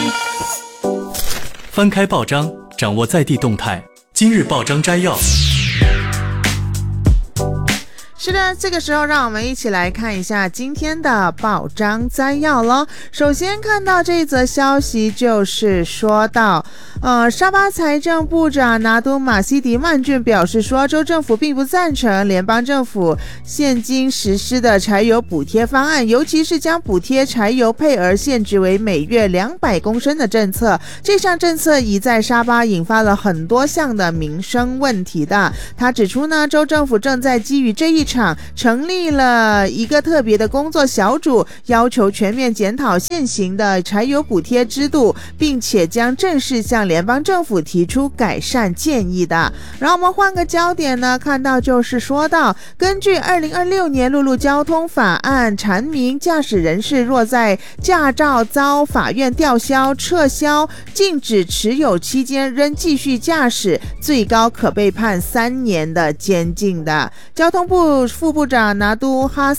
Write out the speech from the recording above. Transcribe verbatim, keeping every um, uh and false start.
翻开报章，掌握在地动态。今日报章摘要。 是的，这个时候让我们一起来看一下今天的报章摘要咯。首先看到这则消息，就是说到呃，沙巴财政部长拿督马西迪曼俊表示说，州政府并不赞成联邦政府现今实施的柴油补贴方案，尤其是将补贴柴油配额限制为每月两百公升的政策。这项政策已在沙巴引发了很多项的民生问题的。他指出呢，州政府正在基于这一场成立了一个特别的工作小组，要求全面检讨现行的柴油补贴制度，并且将正式向联邦政府提出改善建议的。然后我们换个焦点呢，看到就是说到，根据二零二六年陆路交通法案阐明，驾驶人士若在驾照遭法院吊销、撤销、禁止持有期间仍继续驾驶，最高可被判三年的监禁的。交通部副部长拿督哈